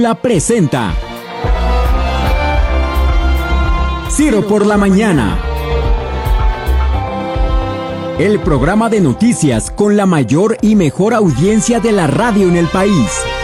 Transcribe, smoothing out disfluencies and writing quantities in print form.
La presenta Ciro por la Mañana, el programa de noticias con la mayor y mejor audiencia de la radio en el país.